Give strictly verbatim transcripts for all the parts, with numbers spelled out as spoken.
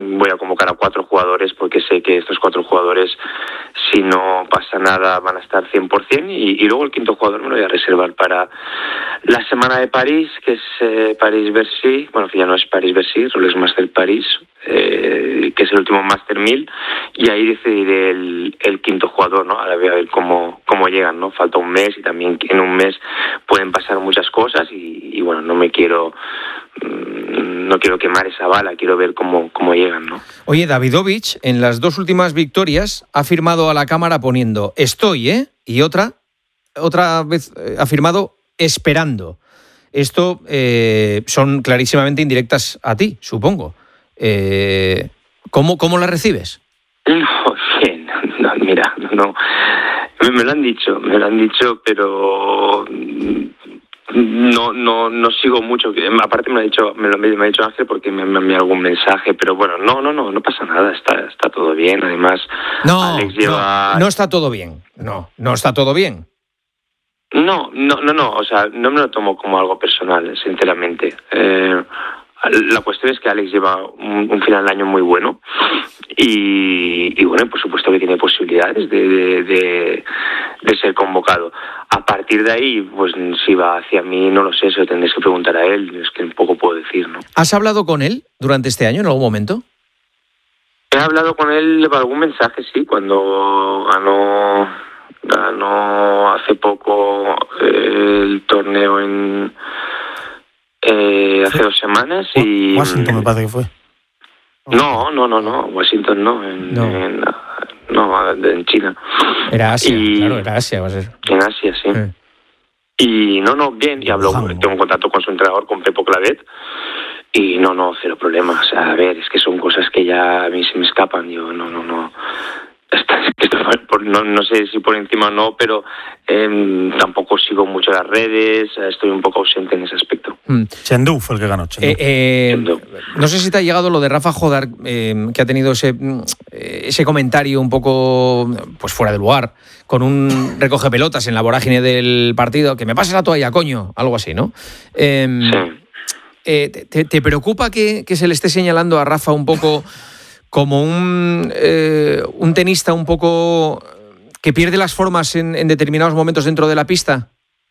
voy a convocar a cuatro jugadores porque sé que estos cuatro jugadores, si no pasa nada, van a estar cien por ciento y, y luego el quinto jugador me lo voy a reservar para la semana de París, que es eh, París-Bercy, bueno, que ya no es París-Bercy, Rolex Master París, eh, que es el último Master mil, y ahí decidiré el, el quinto jugador, ¿no? Ahora voy a ver cómo, cómo llegan, ¿no? Falta un mes y también en un mes pueden pasar muchas cosas y, y bueno, no me quiero... no quiero quemar esa bala, quiero ver cómo, cómo llegan, ¿no? Oye, Davidovich, en las dos últimas victorias, ha firmado a la cámara poniendo estoy, ¿eh? Y otra, otra vez eh, ha firmado esperando. Esto eh, son clarísimamente indirectas a ti, supongo. Eh, ¿cómo, ¿Cómo las recibes? No, bien, no, mira, no, me, me lo han dicho, me lo han dicho, pero... No, no, no sigo mucho. Aparte me ha dicho, me lo me ha dicho Ángel porque me ha enviado algún mensaje, pero bueno, no, no, no, no pasa nada, está, está todo bien. Además, no, Alex lleva... no, no está todo bien. No, no está todo bien. No, no, no, no. O sea, no me lo tomo como algo personal, sinceramente. Eh, la cuestión es que Alex lleva un, un final de año muy bueno y, y bueno, por supuesto que tiene posibilidades de, de, de, de ser convocado. A partir de ahí, pues si va hacia mí, no lo sé, eso tendréis que preguntar a él, es que un poco puedo decir, ¿no? ¿Has hablado con él durante este año en algún momento? He hablado con él por algún mensaje, sí, cuando ganó, ganó hace poco eh, el torneo en... Eh, hace dos semanas y... Washington me parece que fue. No, no, no, no, Washington no, en, no. en, no, en China. Era Asia, y, claro, era Asia, va a ser. En Asia, sí. sí. Y no, no, bien, y habló, tengo un contacto con su entrenador, con Pepo Clavet, y no, no, cero problema. O sea, a ver, es que son cosas que ya a mí se me escapan, yo no, no, no... No, no sé si por encima o no, pero eh, tampoco sigo mucho las redes, estoy un poco ausente en ese aspecto. Mm. Chengdu fue el que ganó. Eh, eh, no sé si te ha llegado lo de Rafa Jodar, eh, que ha tenido ese, ese comentario un poco pues fuera de lugar, con un recoge pelotas en la vorágine del partido, que me pases la toalla, coño, algo así, ¿no? Eh, sí. eh, te, ¿Te preocupa que, que se le esté señalando a Rafa un poco... como un, eh, un tenista un poco que pierde las formas en, en determinados momentos dentro de la pista?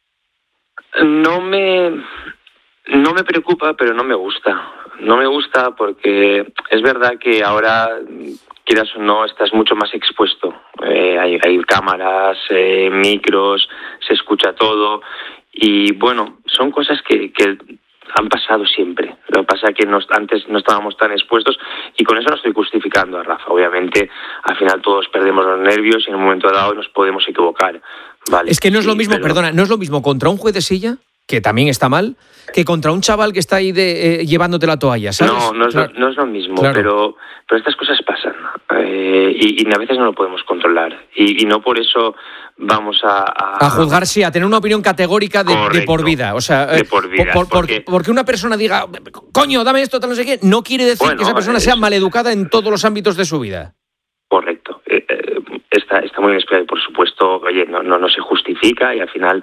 No me, no me preocupa, pero no me gusta. No me gusta porque es verdad que ahora, quieras o no, estás mucho más expuesto. Eh, hay, hay cámaras, eh, micros, se escucha todo y bueno, son cosas que... que han pasado siempre. Lo que pasa es que nos, antes no estábamos tan expuestos y con eso no estoy justificando a Rafa. Obviamente, al final todos perdemos los nervios y en un momento dado nos podemos equivocar. Vale. Es que no es sí, lo mismo, pero... perdona, no es lo mismo contra un juez de silla, que también está mal, que contra un chaval que está ahí de, eh, llevándote la toalla, ¿sabes? No, no es, claro. lo, no es lo mismo, claro. pero, pero estas cosas pasan eh, y, y a veces no lo podemos controlar y, y no por eso vamos a... A, a juzgar, sí, a tener una opinión categórica de, Correcto, de por vida. O sea, de por vida. Por, por, porque... porque una persona diga, coño, dame esto, tal, no sé qué, no quiere decir bueno, que esa persona es... sea maleducada en todos los ámbitos de su vida. Correcto. Eh, eh, está, está muy bien explicado y por supuesto, oye, no, no, no se justifica y al final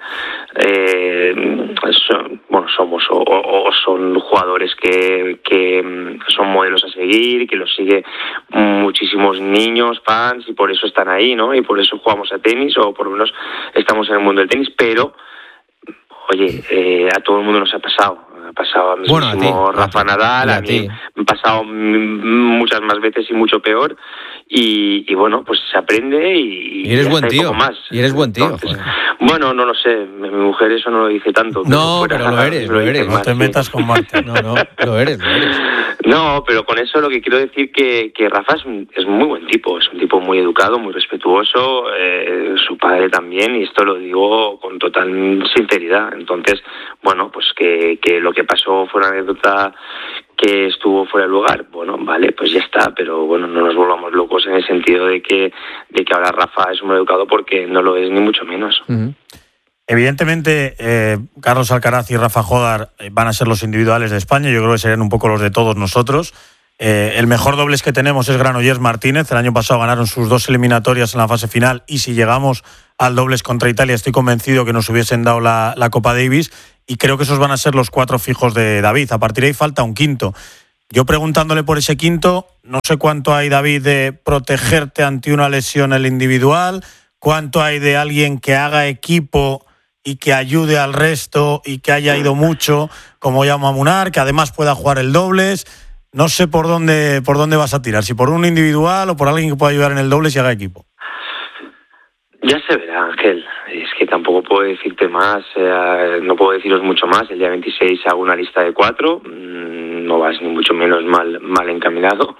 eh, son, bueno, somos o, o, o son jugadores que, que son modelos a seguir, que los sigue muchísimos niños, fans y por eso están ahí, ¿no? Y por eso jugamos a tenis o por lo menos estamos en el mundo del tenis, pero oye, eh, a todo el mundo nos ha pasado. Ha pasado a mismo bueno, a Rafa Nadal, a, a mí me ha pasado muchas más veces y mucho peor. Y, y bueno, pues se aprende y, y eres buen tío. Más. Y eres buen tío. Entonces, bueno, no lo sé. Mi mujer eso no lo dice tanto. No, pero, pero lo eres, lo, lo eres. No te metas con Marta. No, no, lo eres, lo eres. No, pero con eso lo que quiero decir que, que Rafa es, un, es muy buen tipo. Es un tipo muy educado, muy respetuoso. Eh, su padre también, y esto lo digo con total sinceridad. Entonces, bueno, pues que, que lo que pasó fue una anécdota que estuvo fuera de lugar, bueno, vale, pues ya está, pero bueno, no nos volvamos locos en el sentido de que de que ahora Rafa es un educado porque no lo es ni mucho menos. Uh-huh. Evidentemente, eh, Carlos Alcaraz y Rafa Jodar van a ser los individuales de España, yo creo que serían un poco los de todos nosotros. Eh, el mejor dobles que tenemos es Granollers Martínez, el año pasado ganaron sus dos eliminatorias en la fase final y si llegamos al dobles contra Italia estoy convencido que nos hubiesen dado la, la Copa Davis y creo que esos van a ser los cuatro fijos de David. A partir de ahí falta un quinto. Yo preguntándole por ese quinto, no sé cuánto hay, David, de protegerte ante una lesión en el individual, cuánto hay de alguien que haga equipo y que ayude al resto y que haya ido mucho, como Jaume Munar, que además pueda jugar el dobles. No sé por dónde por dónde vas a tirar, si por un individual o por alguien que pueda ayudar en el dobles y haga equipo. Ya se verá, Ángel. Es que tampoco puedo decirte más, eh, no puedo deciros mucho más. El día veintiséis hago una lista de cuatro, no vas ni mucho menos mal mal encaminado,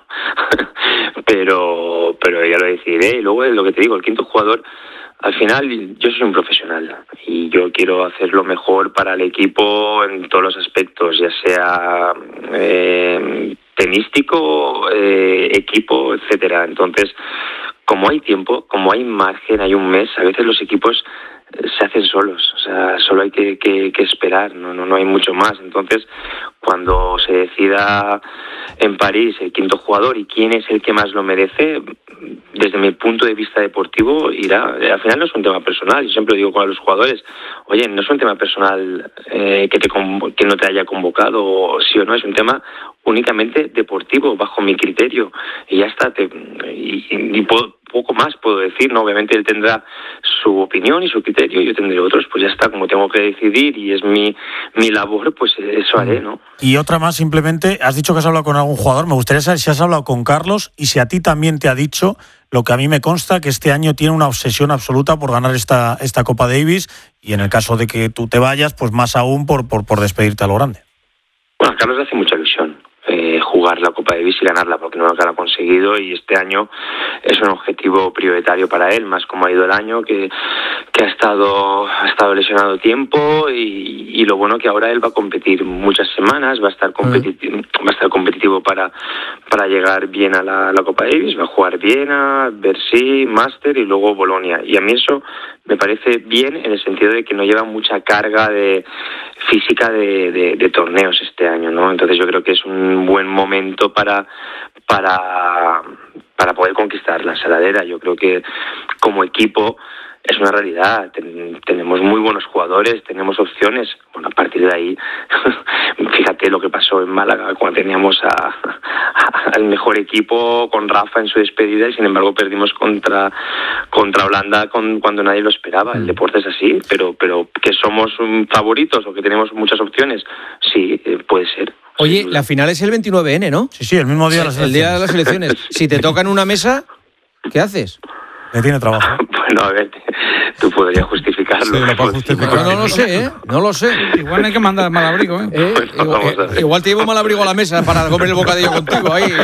pero pero ya lo decidiré. Y luego lo que te digo, el quinto jugador, al final yo soy un profesional y yo quiero hacer lo mejor para el equipo en todos los aspectos, ya sea eh, tenístico, eh, equipo, etcétera. Entonces, como hay tiempo, como hay margen, hay un mes, a veces los equipos se hacen solos, o sea, solo hay que, que, que esperar, no, no, no hay mucho más. Entonces, cuando se decida en París el quinto jugador y quién es el que más lo merece, desde mi punto de vista deportivo, irá. Al final no es un tema personal, yo siempre digo con los jugadores, oye, no es un tema personal eh, que, te que no te haya convocado, sí o no, es un tema únicamente deportivo, bajo mi criterio, y ya está, te, y, y puedo, poco más puedo decir, ¿no? Obviamente él tendrá su opinión y su criterio, yo tendré otros, pues ya está, como tengo que decidir y es mi, mi labor, pues eso haré, ¿no? Y otra más, simplemente, has dicho que has hablado con algún jugador, me gustaría saber si has hablado con Carlos y si a ti también te ha dicho lo que a mí me consta, que este año tiene una obsesión absoluta por ganar esta, esta Copa Davis, y en el caso de que tú te vayas, pues más aún por, por, por despedirte a lo grande. Bueno, a Carlos le hace mucha ilusión eh, jugar la Copa Davis y ganarla, porque no lo ha conseguido, y este año es un objetivo prioritario para él, más como ha ido el año, que, que ha estado ha estado lesionado tiempo, y, y lo bueno que ahora él va a competir muchas semanas, va a estar competitivo, va a estar competitivo para, para llegar bien a la, la Copa Davis, va a jugar Viena, Bercy, Master y luego Bolonia, y a mí eso me parece bien en el sentido de que no lleva mucha carga de física de, de, de torneos este año, ¿no? Entonces yo creo que es un buen momento para para para poder conquistar la saladera. Yo creo que como equipo es una realidad, Ten, tenemos muy buenos jugadores, tenemos opciones. Bueno, a partir de ahí, fíjate lo que pasó en Málaga cuando teníamos a, a, al mejor equipo con Rafa en su despedida, y sin embargo perdimos contra contra Holanda con, cuando nadie lo esperaba. El deporte es así, pero pero que somos un favoritos o que tenemos muchas opciones, sí, puede ser. Oye, la final es el veintinueve ene, ¿no? Sí, sí, el mismo día de las elecciones. El día de las elecciones. Si te toca en una mesa, ¿qué haces? Me tiene trabajo. Bueno, a ver, tú podrías justificarlo. Sí, lo puedo justificar. No, no lo sé, ¿eh? No lo sé. Igual no hay que mandar mal abrigo, ¿eh? ¿Eh? Bueno, igual, eh, igual te llevo mal abrigo a la mesa para comer el bocadillo contigo ahí.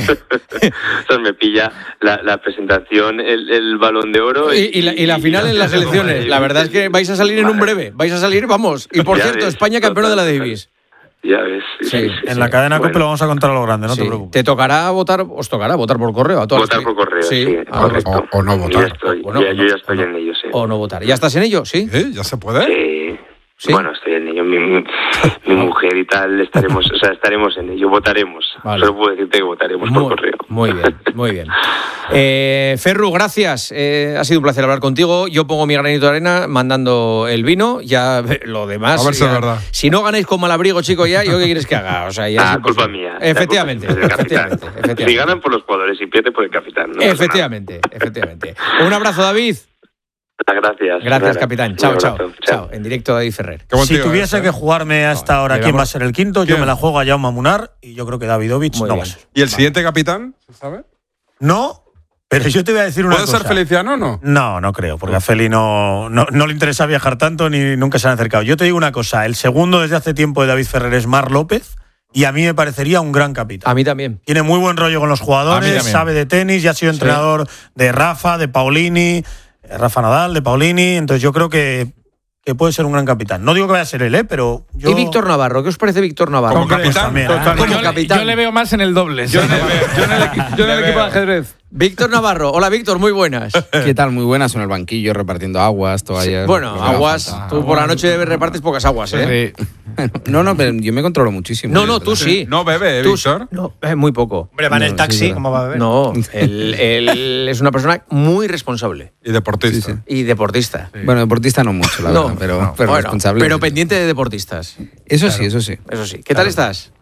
Entonces me pilla la, la presentación, el, el Balón de Oro. Y, y, la, y la final en las elecciones. La verdad es que vais a salir en un breve. Vais a salir, vamos. Y por Ya cierto, ves, España campeona de la total, Davis. Ya ves. Sí, sí, En sí. la cadena Bueno. COPE lo vamos a contar a lo grande, no Sí. te preocupes. Te tocará votar, os tocará votar por correo a todas Votar las- por correo, sí, sí, a los- correcto. O- o no votar. Yo estoy, O no, ya, o yo no, ya estoy o no. en ello, sí. O no votar. ¿Ya estás en ello? Sí. ¿Eh? ¿Ya se puede? Sí. ¿Sí? Bueno, estoy en ello. Mi, mi, mi mujer y tal estaremos, o sea, estaremos en ello. Votaremos. Vale. Solo puedo decirte que votaremos Muy, por correo. muy bien, muy bien. Eh, Ferru, gracias. Eh, ha sido un placer hablar contigo. Yo pongo mi granito de arena mandando el vino. Ya lo demás. A ver si ya- es verdad. Si no ganáis con Malabrigo, chico, ya, ¿yo qué quieres que haga? O sea, ya Ah, es culpa imposible. mía. Efectivamente, La culpa es del efectivamente, capitán. efectivamente. Si ganan por los jugadores y pierden por el capitán. No pasa Efectivamente, efectivamente. Un abrazo, David. nada. Gracias. Gracias, Nada. capitán. Un Chao, chao. abrazo. Chao. En directo, David Ferrer. Qué buen Si tío, tuviese ¿eh? que jugarme a esta hora le quién vamos- va a ser el quinto, yo ¿Quién? me la juego a Jaume Munar, y yo creo que Davidovich Muy no bien. va a ser. ¿Y el siguiente capitán? ¿Se sabe? No, pero yo te voy a decir una ¿Puede cosa. ser Feliciano o no? No, no creo, porque a Feli no, no, no le interesa viajar tanto ni nunca se han acercado. Yo te digo una cosa, el segundo desde hace tiempo de David Ferrer es Marc López, y a mí me parecería un gran capitán. A mí también. Tiene muy buen rollo con los A mí jugadores, también. sabe de tenis, ya ha sido Sí. entrenador de Rafa, de Paulini, eh, Rafa Nadal, de Paulini, entonces yo creo que, que puede ser un gran capitán. No digo que vaya a ser él, ¿eh? Pero yo... ¿Y Víctor Navarro? ¿Qué os parece Víctor Navarro? Como Pues capitán. también, ¿eh? totalmente. Como Yo, capitán. yo le veo más en el dobles. Yo le veo. Yo en el, equi- yo en el Le equipo de veo. ajedrez. Víctor Navarro. Hola, Víctor, muy buenas. ¿Qué tal? Muy buenas en el banquillo repartiendo aguas, toallas. Bueno, lo que haga aguas. falta. Tú por la noche repartes pocas aguas, ¿eh? Sí. No, no, pero yo me controlo muchísimo. No, de no, verdad. tú sí. No bebe, ¿eh, Tú- Víctor? No, eh, muy poco. Hombre, va en el No, taxi, sí, ¿cómo va a beber? No, él, él es una persona muy responsable Y deportista. Sí, sí. y deportista. Bueno, deportista no mucho, la No, verdad, pero, no, pero bueno, responsable. pero pendiente de deportistas. Eso sí, eso sí. Eso sí. ¿Qué tal estás?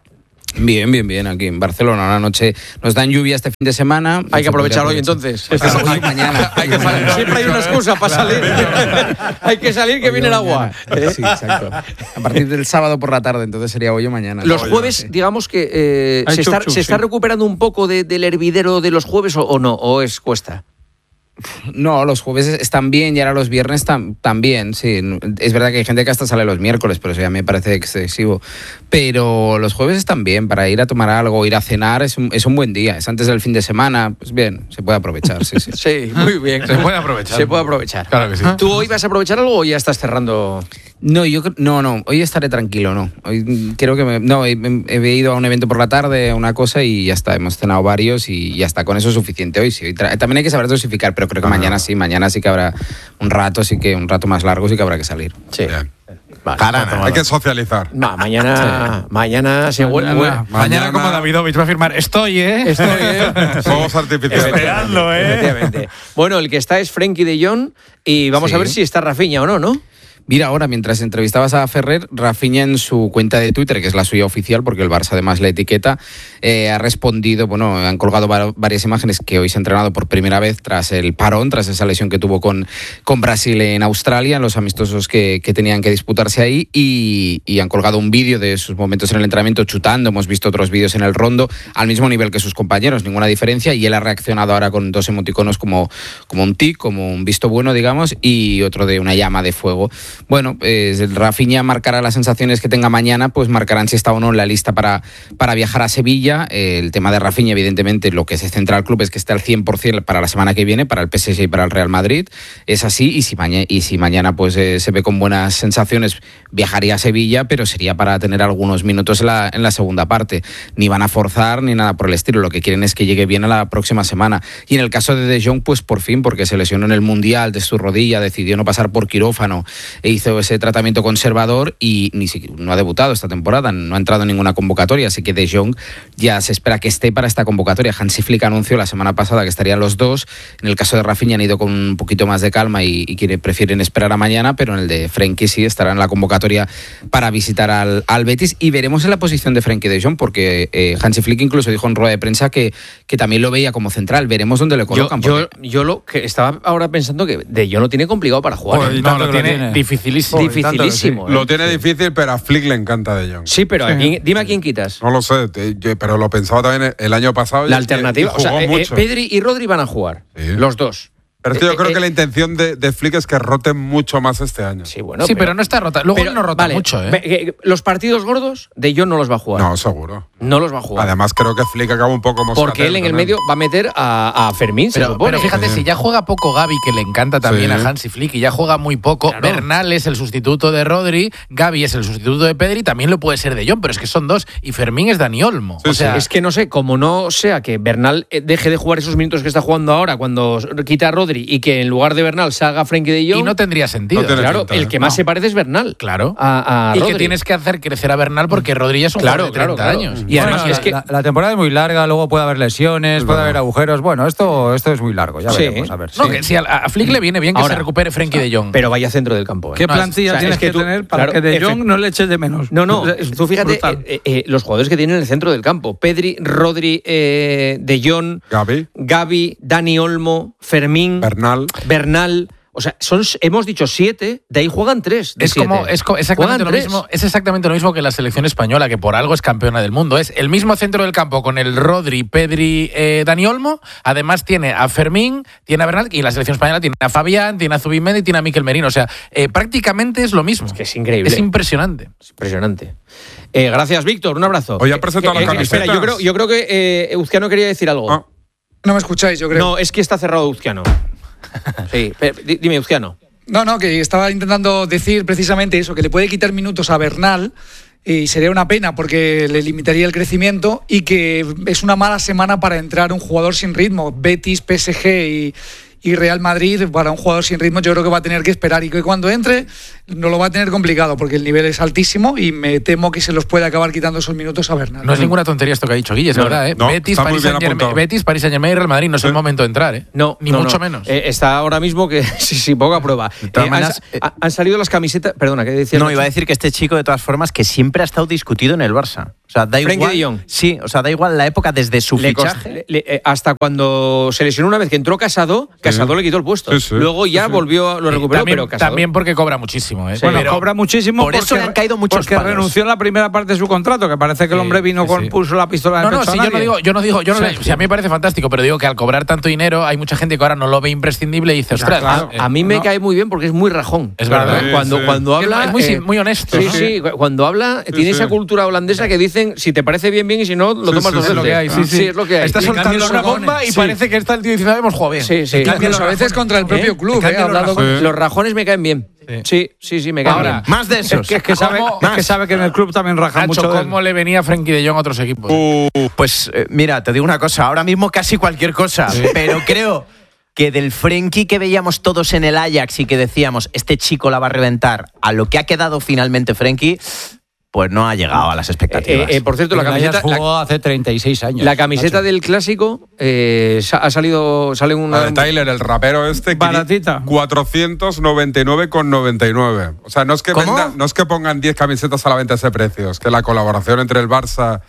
Bien, bien, bien. Aquí en Barcelona, una noche nos dan lluvia este fin de semana. Hay que aprovechar hoy entonces. Hoy, mañana. Hay que salir. Siempre hay una excusa para salir. Hay que salir, que Hoy viene el mañana. agua. Sí, exacto. A partir del sábado por la tarde, entonces sería hoy o mañana. Los Hoy, jueves, sí. digamos que eh, Hay se, está, chup-chup, se está sí. recuperando un poco de, del hervidero de los jueves o, o no, o es cuesta. No, los jueves están bien y ahora los viernes tam- también, sí. Es verdad que hay gente que hasta sale los miércoles, pero eso ya me parece excesivo. Pero los jueves están bien, para ir a tomar algo, ir a cenar, es un, es un buen día. Es antes del fin de semana, pues bien, se puede aprovechar, sí, sí. Sí, muy bien. Se puede aprovechar. Se puede aprovechar. Claro que sí. ¿Tú hoy vas a aprovechar algo o ya estás cerrando? No, yo cre- no, no, hoy estaré tranquilo, no. Hoy mm, creo que me, no, he, he ido a un evento por la tarde, a una cosa y ya está, hemos cenado varios y ya está, con eso es suficiente hoy. Sí, hoy tra- también hay que saber dosificar, pero creo que mañana sí, mañana sí que habrá un rato, sí que un rato más largo sí que habrá que salir. Sí. Bien. Vale. Jarana, hay que socializar. No, mañana, mañana se vuelve. Mañana, mañana como Davidovich va a firmar, estoy, ¿eh? Estoy, ¿eh? Fuegos artificiales. Esperadlo, ¿eh? Efectivamente. Bueno, el que está es Frenkie de Jong y vamos Sí. a ver si está Rafinha o no, ¿no? Mira, ahora, mientras entrevistabas a Ferrer, Rafinha en su cuenta de Twitter, que es la suya oficial, porque el Barça además le etiqueta, eh, ha respondido, bueno, han colgado va- varias imágenes que hoy se ha entrenado por primera vez tras el parón, tras esa lesión que tuvo con, con Brasil en Australia, en los amistosos que, que tenían que disputarse ahí, y, y han colgado un vídeo de sus momentos en el entrenamiento chutando, hemos visto otros vídeos en el rondo, al mismo nivel que sus compañeros, ninguna diferencia, y él ha reaccionado ahora con dos emoticonos como, como un tic, como un visto bueno, digamos, y otro de una llama de fuego. Bueno, pues el Rafinha marcará las sensaciones que tenga mañana, pues marcarán si está o no en la lista para, para viajar a Sevilla. Eh, el tema de Rafinha, evidentemente, lo que se centra al club es que esté al cien por ciento para la semana que viene, para el P S G y para el Real Madrid. Es así, y si, maña- y si mañana pues eh, se ve con buenas sensaciones, viajaría a Sevilla, pero sería para tener algunos minutos en la, en la segunda parte. Ni van a forzar ni nada por el estilo, lo que quieren es que llegue bien a la próxima semana. Y en el caso de De Jong, pues por fin, porque se lesionó en el Mundial de su rodilla, decidió no pasar por quirófano e hizo ese tratamiento conservador y ni siquiera no ha debutado esta temporada, no ha entrado en ninguna convocatoria, así que De Jong ya se espera que esté para esta convocatoria. Hansi Flick anunció la semana pasada que estarían los dos. En el caso de Rafinha han ido con un poquito más de calma y, y quiere, prefieren esperar a mañana, pero en el de Frenkie sí estará en la convocatoria para visitar al, al Betis, y veremos en la posición de Frenkie De Jong, porque eh, Hansi Flick incluso dijo en rueda de prensa que, que también lo veía como central. Veremos dónde le Yo, colocan. yo, porque- yo lo que estaba ahora pensando que De Jong lo tiene complicado para jugar. Joder, ¿eh? y No, tanto lo que lo tiene tiene. dificilísimo. Joder, y tanto que Dificilísimo. ¿eh? Lo tiene difícil, pero a Flick le encanta De Jong. Sí, pero ¿a quién- dime a quién quitas. No lo sé, te- yo- pero lo pensaba también el año pasado. y- La y- alternativa. y O sea, jugó eh, eh, mucho. Pedri y Rodri van a jugar. Sí. Los dos. Pero es que yo Eh, creo eh, que la intención de, de Flick es que roten mucho más este año. Sí, bueno. sí, pero, no está rota. Luego pero, él no rota vale, mucho, ¿eh? ve- eh, Los partidos gordos, De Jong no los va a jugar. No, seguro. No los va a jugar. Además, creo que Flick acaba un poco moscatero porque él en el también. medio va a meter a, a Fermín, se Pero, supone. pero fíjate, Sí. si ya juega poco Gavi, que le encanta también Sí. a Hansi Flick, y ya juega muy poco, Claro. Bernal es el sustituto de Rodri, Gavi es el sustituto de Pedri, también lo puede ser de Jong, pero es que son dos, y Fermín es Dani Olmo. Sí, o sea, Es que no sé, como no sea que Bernal eh, deje de jugar esos minutos que está jugando ahora cuando quita a Rodri y que en lugar de Bernal salga Frenkie de Jong. y no tendría sentido. No tiene claro, pinta, el ¿eh? que más No. se parece es Bernal. Claro. A, a y Rodri. que tienes que hacer crecer a Bernal porque Rodri ya es un Claro, jugador de treinta claro, claro. años. Y además Bueno, es que la, la temporada es muy larga, luego puede haber lesiones, puede haber agujeros. Bueno, esto, esto es muy largo, ya Sí. veremos. A ver. No, Sí. que si a, a Flick le viene bien que Ahora, se recupere Frenkie de Jong. pero vaya centro del campo. ¿eh? ¿Qué No, plantilla o sea, tienes es que que, tú- tener para claro, que De Jong efe- no le eches de menos? No, no, Es tú fíjate brutal. eh, eh, los jugadores que tienen en el centro del campo. Pedri, Rodri, eh, De Jong, Gavi, Gavi, Dani Olmo, Fermín, Bernal. Bernal. O sea, son, hemos dicho siete, de ahí juegan tres. de Es como siete. es co- exactamente Juegan lo tres. mismo, es exactamente lo mismo que la selección española, que por algo es campeona del mundo. Es el mismo centro del campo con el Rodri, Pedri, eh, Dani Olmo. Además tiene a Fermín, tiene a Bernal, y la selección española tiene a Fabián, tiene a Zubimendi, tiene a Mikel Merino. O sea, eh, prácticamente es lo mismo. Es que es increíble. Es impresionante. Es impresionante. Eh, gracias, Víctor. Un abrazo. Oye, ha presentado Eh, las eh, camisetas. Espera, yo creo, yo creo que eh, Uzquiano quería decir algo. Ah. No me escucháis, yo creo. No, es que está cerrado Uzquiano. Sí, pe- di- dime, Uzquiano. No, no, que estaba intentando decir precisamente eso, que le puede quitar minutos a Bernal y sería una pena porque le limitaría el crecimiento y que es una mala semana para entrar un jugador sin ritmo. Betis, P S G y, y Real Madrid, para un jugador sin ritmo, yo creo que va a tener que esperar y que cuando entre no lo va a tener complicado porque el nivel es altísimo y me temo que se los puede acabar quitando esos minutos a Bernal. No es ninguna tontería esto que ha dicho Guille, es no, verdad, ¿eh? no, Betis, está muy Paris bien Saint-Germain, apuntado. Betis, Paris Saint-Germain y Real Madrid, no es el momento de entrar, ¿eh? No, ni no, mucho no. menos. Eh, está ahora mismo que sí, sí, poca prueba. De todas Eh, maneras, han, eh, han salido las camisetas. Perdona, ¿qué decías? No, Nacho? iba a decir que este chico, de todas formas, que siempre ha estado discutido en el Barça. O sea, da Frenkie igual. de Jong. Sí, o sea, da igual la época desde su Le cost- fichaje. le- le- eh, hasta cuando se lesionó una vez que entró Casado, Casado le quitó el puesto. Sí, sí, Luego ya sí, sí. volvió, lo recuperó, también, pero Casado. también porque cobra muchísimo, ¿eh? Sí. Bueno, Pero- cobra muchísimo por eso porque, le han caído muchos porque palos. renunció a la primera parte de su contrato, que parece que el Sí, hombre vino sí, con sí. puso la pistola en No, el no, pecho a si yo no nadie. digo, yo no digo, yo no Sí, le- o sea, a mí me parece fantástico, pero digo que al cobrar tanto dinero hay mucha gente que ahora no lo ve imprescindible y dice, ostras, claro. eh, A mí me No. cae muy bien porque es muy rajón. Es verdad. Sí, Cuando, sí. cuando es habla. es muy, eh, muy honesto. Sí, ¿no? sí, cuando habla tiene sí. esa cultura holandesa que dicen si te parece bien, bien y si no, lo Sí, tomas sí, dos sí. veces. Es lo que hay, sí, sí. es lo que hay. Está Y soltando cambio una los bomba y rajones. parece que está el tío diciendo, hemos jugado bien. Sí, sí. Incluso a veces contra el propio ¿Eh? club, Cambio eh, los hablado con- rajones. Los rajones me caen bien. Sí, sí, sí, me caen Ahora, bien. Más de esos. Es que, es que sabe, ¿Cómo? es que sabe que en el club también raja Nacho, mucho de él. ¿cómo le venía Frenkie de Jong a otros equipos? Uh, Pues eh, mira, te digo una cosa, ahora mismo casi cualquier cosa, pero creo que del Frenkie que veíamos todos en el Ajax y que decíamos, este chico la va a reventar, a lo que ha quedado finalmente Frenkie, pues no ha llegado a las expectativas. Eh, eh, por cierto, la El Ajax camiseta, la, jugó hace treinta y seis años. la camiseta Nacho. del clásico eh, sa- ha salido, sale una. la de Tyler, el rapero este, Baratita. cuatrocientos noventa y nueve con noventa y nueve. O sea, no es que ¿Cómo? venda- no es que pongan diez camisetas a la venta a ese precio, es que la colaboración entre el Barça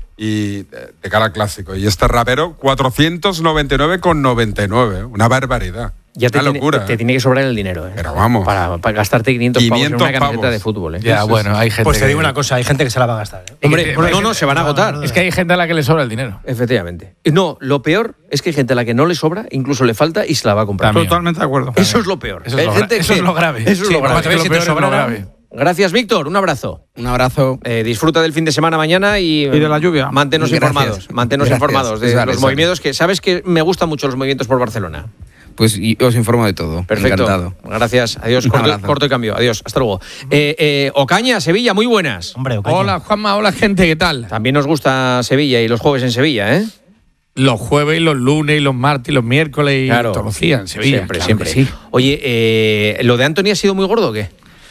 y de, de cara al clásico y este rapero, cuatrocientos noventa y nueve con noventa y nueve. Una barbaridad. Ya te Una tiene, locura. te, te ¿eh? tiene que sobrar el dinero, ¿eh? Pero vamos. Para, para gastarte quinientos pavos en una quinientos camiseta pavos. de fútbol, ¿eh? Ya, sí, bueno, sí. hay gente Pues te que- digo una cosa, hay gente que se la va a gastar. ¿eh? Hombre, que- no, no, se van a agotar. Es que hay gente a la que le sobra el dinero. Efectivamente. No, lo peor es que hay gente a la que no le sobra, incluso le falta y se la va a comprar. También. Totalmente de acuerdo. Eso es lo peor. Eso es Hay lo gente gra- eso que- es lo grave. Eso es Sí, lo grave. cuando te ves Lo si te peor es sobra lo grave. grave. Gracias, Víctor. Un abrazo. Un abrazo. Eh, disfruta del fin de semana mañana y, Y de la lluvia. Manténnos Gracias. informados. Manténnos Gracias. informados de Vale, los vale. movimientos que sabes que me gustan mucho los movimientos por Barcelona. Pues y os informo de todo. Perfecto. Encantado. Gracias. Adiós. Un Corto, abrazo. corto y cambio. Adiós. Hasta luego. Eh, eh, Ocaña, Sevilla, muy buenas. Hombre, Ocaña. Hola, Juanma, hola, gente, ¿qué tal? También nos gusta Sevilla y los jueves en Sevilla, ¿eh? Los jueves y los lunes y los martes y los miércoles y Claro. todos los días en Sevilla. Siempre, claro siempre. que sí. Oye, eh, ¿lo de Anthony ha sido muy gordo o qué?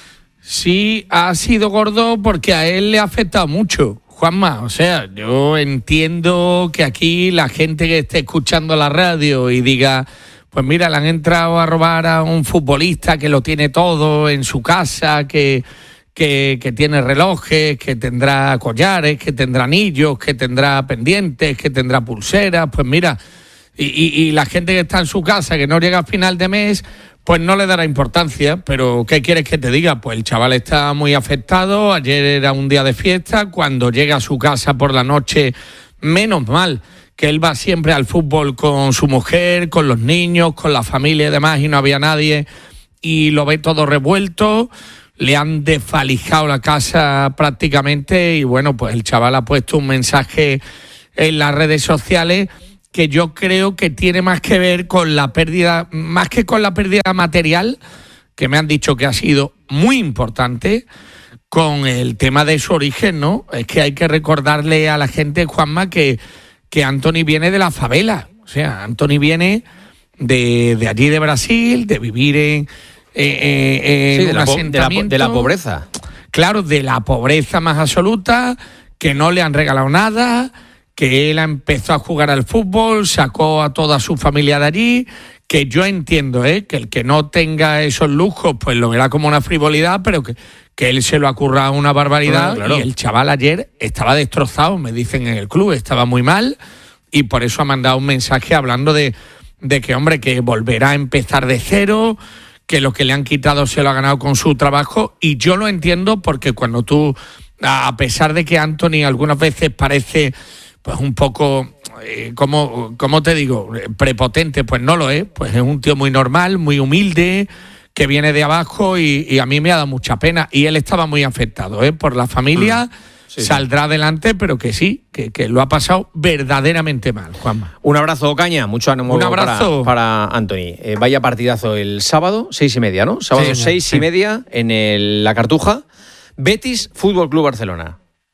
Sí, ha sido gordo porque a él le ha afectado mucho, Juanma. O sea, yo entiendo que aquí la gente que esté escuchando la radio y diga, pues mira, le han entrado a robar a un futbolista que lo tiene todo en su casa, que, que, que tiene relojes, que tendrá collares, que tendrá anillos, que tendrá pendientes, que tendrá pulseras, pues mira, y, y, y la gente que está en su casa, que no llega a final de mes, pues no le dará importancia, pero ¿qué quieres que te diga? Pues el chaval está muy afectado, ayer era un día de fiesta, cuando llega a su casa por la noche, menos mal que él va siempre al fútbol con su mujer, con los niños, con la familia y demás, y no había nadie, y lo ve todo revuelto, le han desvalijado la casa prácticamente, y bueno, pues el chaval ha puesto un mensaje en las redes sociales que yo creo que tiene más que ver con la pérdida, más que con la pérdida material, que me han dicho que ha sido muy importante, con el tema de su origen, ¿no? Es que hay que recordarle a la gente, Juanma, que, que Anthony viene de la favela. O sea, Anthony viene de, de allí de Brasil, de vivir en, eh, eh, en Sí, de un la, po- de, la, po- asentamiento. de la pobreza. Claro, de la pobreza más absoluta, que no le han regalado nada, que él empezó a jugar al fútbol, sacó a toda su familia de allí, que yo entiendo, ¿eh? Que el que no tenga esos lujos, pues lo verá como una frivolidad, pero que, que él se lo ha currado una barbaridad. Claro, claro. Y el chaval ayer estaba destrozado, me dicen en el club, estaba muy mal, y por eso ha mandado un mensaje hablando de, de que, hombre, que volverá a empezar de cero, que lo que le han quitado se lo ha ganado con su trabajo, y yo lo entiendo porque cuando tú, a pesar de que Anthony algunas veces parece pues un poco, eh, como, como te digo, prepotente, pues no lo es, pues es un tío muy normal, muy humilde, que viene de abajo y, y a mí me ha dado mucha pena, y él estaba muy afectado, ¿eh? Por la familia, sí, saldrá adelante, pero que sí, que, que lo ha pasado verdaderamente mal, Juanma. Un abrazo, Ocaña. Mucho ánimo Un abrazo. Para, para Anthony. Eh, vaya partidazo el sábado, seis y media, ¿no? Sábado, Sí, seis sí. y media en el, la Cartuja. Betis, Fútbol Club Barcelona.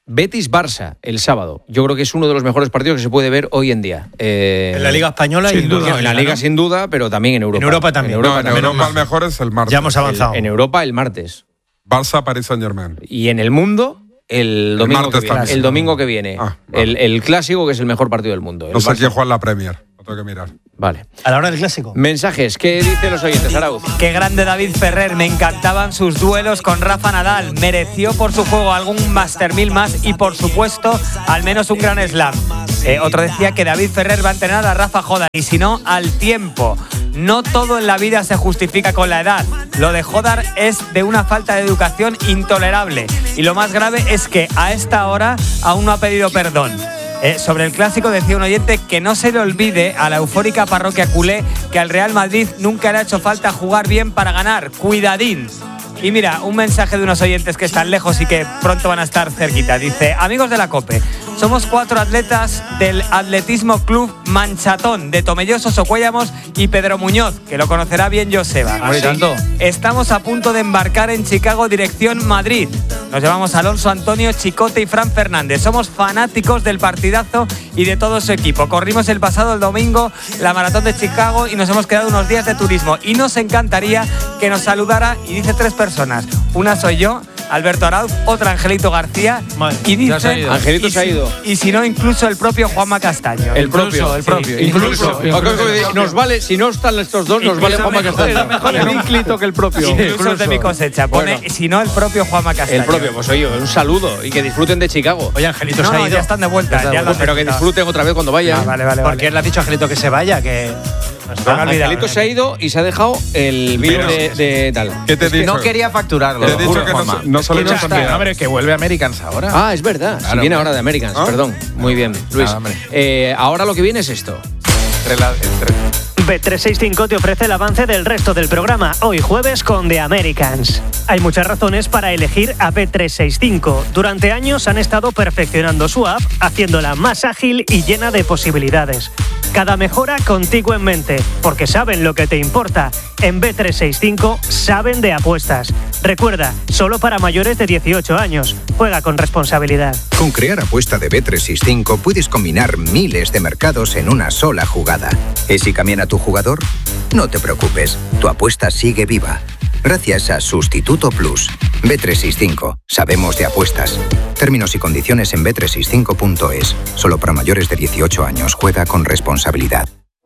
Betis-Barça el sábado. Yo creo que es uno de los mejores partidos que se puede ver hoy en día. Eh, en la Liga Española sin y duda. en, en la Liga, ¿no? Sin duda, pero también en Europa. En Europa también. En Europa, no, en también. Europa el mejor es el martes. Ya hemos avanzado. El, en Europa el martes. Barça, Paris Saint-Germain. Y en el mundo el domingo, el que, viene, el domingo que viene. Ah, vale. el, el clásico, que es el mejor partido del mundo. No sé quién juega en la Premier. Lo tengo que mirar. Vale. A la hora del clásico. Mensajes, ¿qué dicen los oyentes, Arauz? Qué grande David Ferrer, me encantaban sus duelos con Rafa Nadal. Mereció por su juego algún Master mil más y, por supuesto, al menos un Gran Slam. Eh, otro decía que David Ferrer va a entrenar a Rafa Jodar y, si no, al tiempo. No todo en la vida se justifica con la edad. Lo de Jodar es de una falta de educación intolerable. Y lo más grave es que a esta hora aún no ha pedido perdón. Eh, sobre el clásico decía un oyente que no se le olvide a la eufórica parroquia culé que al Real Madrid nunca le ha hecho falta jugar bien para ganar. Cuidadín. Y mira, un mensaje de unos oyentes que están lejos y que pronto van a estar cerquita. Dice: amigos de la COPE, somos cuatro atletas del Atletismo Club Manchatón de Tomelloso, Socuéllamos y Pedro Muñoz, que lo conocerá bien Joseba. ¿Ah, sí? Estamos a punto de embarcar en Chicago dirección Madrid. Nos llamamos Alonso, Antonio, Chicote y Fran Fernández. Somos fanáticos del partidazo y de todo su equipo. Corrimos el pasado el domingo la maratón de Chicago y nos hemos quedado unos días de turismo. Y nos encantaría que nos saludara, y dice tres personas. Una soy yo, Alberto Arauz, otra Angelito García, Madre, y dice... Angelito y se ha ido. Si, y si no, incluso el propio Juanma Castaño. El propio, el propio. Sí, incluso. incluso. Nos vale, si no están estos dos, nos vale Juanma Castaño. Mejor el ínclito que el propio. Sí, incluso, incluso es de mi cosecha. Pone, bueno, si no, el propio Juanma Castaño. El propio, pues oye, un saludo y que disfruten de Chicago. Oye, Angelito no, se ha no, ido. Ya están de vuelta. Ya pues, pero que disfruten otra vez cuando vayan. Ah, vale, vale. ¿Por qué vale. le has dicho a Angelito que se vaya? Que no, Angelito se ha ido y se ha dejado el vídeo de, de tal. ¿Qué te es que no quería facturarlo. Te he dicho que no, no solo no está, hombre, que vuelve Americans ahora. Ah, es verdad. Claro, si viene ahora de Americans, ¿ah? Perdón. Muy bien, Luis. Ah, eh, ahora lo que viene es esto. Entre la, entre... Bet trescientos sesenta y cinco te ofrece el avance del resto del programa, hoy jueves con The Americans. Hay muchas razones para elegir a Bet trescientos sesenta y cinco. Durante años han estado perfeccionando su app, haciéndola más ágil y llena de posibilidades. Cada mejora contigo en mente, porque saben lo que te importa. En Bet trescientos sesenta y cinco saben de apuestas. Recuerda, solo para mayores de dieciocho años. Juega con responsabilidad. Con Crear Apuesta de Bet trescientos sesenta y cinco puedes combinar miles de mercados en una sola jugada. ¿Y si cambian a tu jugador? No te preocupes, tu apuesta sigue viva. Gracias a Sustituto Plus. Bet trescientos sesenta y cinco. Sabemos de apuestas. Términos y condiciones en bet trescientos sesenta y cinco punto es. Solo para mayores de dieciocho años. Juega con responsabilidad.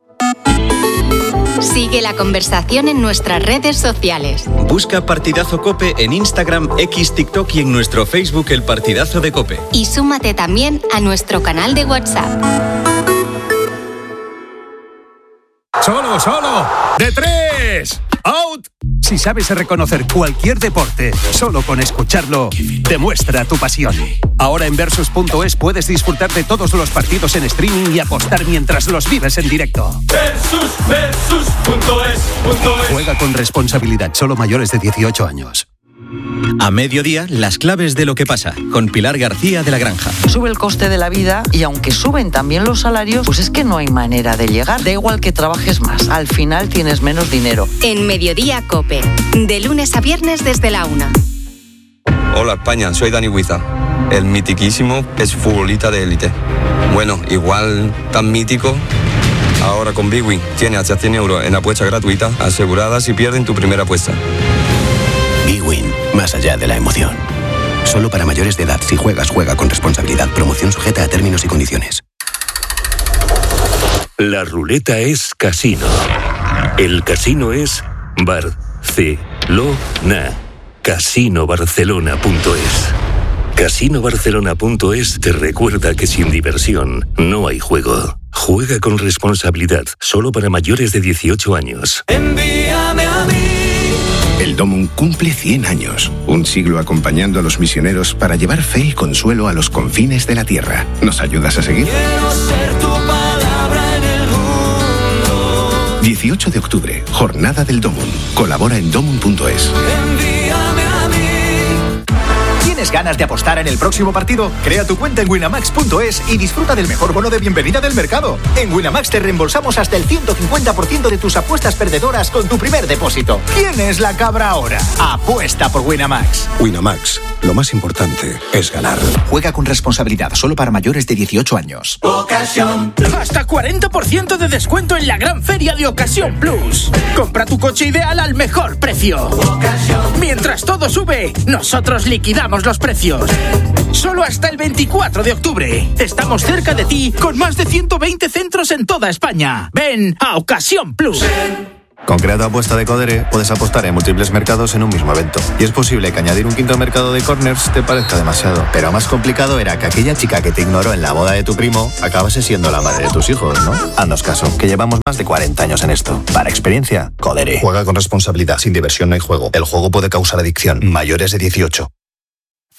Sigue la conversación en nuestras redes sociales. Busca Partidazo COPE en Instagram, X, TikTok y en nuestro Facebook El Partidazo de COPE. Y súmate también a nuestro canal de WhatsApp. ¡Solo, solo! ¡De tres! ¡Out! Si sabes reconocer cualquier deporte, solo con escucharlo, demuestra tu pasión. Ahora en Versus punto es puedes disfrutar de todos los partidos en streaming y apostar mientras los vives en directo. Versus, Versus punto es, punto es. Juega con responsabilidad, solo mayores de dieciocho años. A mediodía, las claves de lo que pasa, con Pilar García de la Granja. Sube el coste de la vida y aunque suben también los salarios, pues es que no hay manera de llegar. Da igual que trabajes más, al final tienes menos dinero. En Mediodía COPE, de lunes a viernes desde la una. Hola España, soy Dani Huiza. El mitiquísimo es futbolista de élite. Bueno, igual tan mítico. Ahora con Big Win tiene hasta cien euros en apuestas gratuitas aseguradas si pierden tu primera apuesta. Big Win, más allá de la emoción. Solo para mayores de edad. Si juegas, juega con responsabilidad. Promoción sujeta a términos y condiciones. La ruleta es casino. El casino es Barcelona. casino barcelona punto es. casino barcelona punto es te recuerda que sin diversión no hay juego. Juega con responsabilidad. Solo para mayores de dieciocho años. Envíame a mí. El Domum cumple cien años, un siglo acompañando a los misioneros para llevar fe y consuelo a los confines de la tierra. ¿Nos ayudas a seguir? Quiero ser tu palabra en el mundo. dieciocho de octubre, Jornada del Domum. Colabora en domum punto es. Envíame a mí. ¿Tienes ganas de apostar en el próximo partido? Crea tu cuenta en winamax punto es y disfruta del mejor bono de bienvenida del mercado. En Winamax te reembolsamos hasta el ciento cincuenta por ciento de tus apuestas perdedoras con tu primer depósito. ¿Quién es la cabra ahora? Apuesta por Winamax. Winamax, lo más importante es ganar. Juega con responsabilidad, solo para mayores de dieciocho años. Ocasión. Hasta cuarenta por ciento de descuento en la gran feria de Ocasión Plus. Compra tu coche ideal al mejor precio. Ocasión. Mientras todo sube, nosotros liquidamos los precios. Solo hasta el veinticuatro de octubre. Estamos cerca de ti con más de ciento veinte centros en toda España. Ven a Ocasión Plus. Con Crea tu apuesta de Codere puedes apostar en múltiples mercados en un mismo evento. Y es posible que añadir un quinto mercado de corners te parezca demasiado. Pero más complicado era que aquella chica que te ignoró en la boda de tu primo acabase siendo la madre de tus hijos, ¿no? Haznos caso, que llevamos más de cuarenta años en esto. Para experiencia, Codere. Juega con responsabilidad. Sin diversión no hay juego. El juego puede causar adicción. Mayores de dieciocho.